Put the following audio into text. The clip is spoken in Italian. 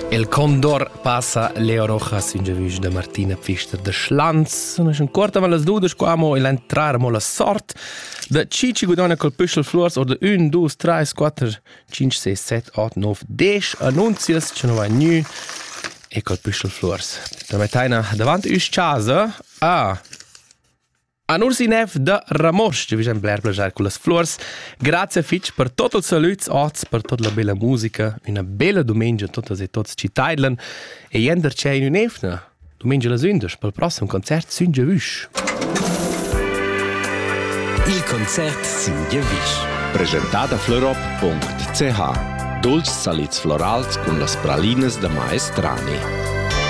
El Condor passa Leo Rojas in giavisch da Martina Pfister de Schlanz. Non è ancora ma las dudas quamo il entrar mo la sort da Cici Gudona col Püschel Flors oder 1, 2, 3, 4, 5, 6, 7, 8, 9, 10 annunzias che non va nu e col Püschel Flors. Da mettaina davanti us casa an Ursinev da Ramos, che vi c'è un bler plagiare con le flors. Grazie Fitch per tutto il saluto, per tutta la bella musica, una bella domenica tutte e tutti ci tagliano e jender c'è in un'efna. Domenica la sündes, per il prossimo concerto Sünge Wisch. Il concert Sünge Wisch, presentato a florop.ch. Dolci saliz florals con las pralinas da Maestrani.